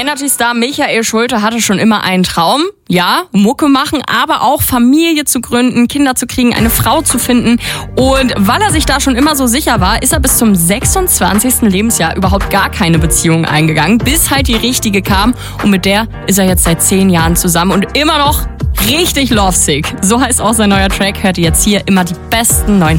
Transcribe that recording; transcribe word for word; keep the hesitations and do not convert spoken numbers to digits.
Energy-Star Michael Schulte hatte schon immer einen Traum. Ja, Mucke machen, aber auch Familie zu gründen, Kinder zu kriegen, eine Frau zu finden. Und weil er sich da schon immer so sicher war, ist er bis zum sechsundzwanzigsten Lebensjahr überhaupt gar keine Beziehung eingegangen, bis halt die richtige kam. Und mit der ist er jetzt seit zehn Jahren zusammen und immer noch richtig lovesick. So heißt auch sein neuer Track. Hört ihr jetzt hier immer die besten neuen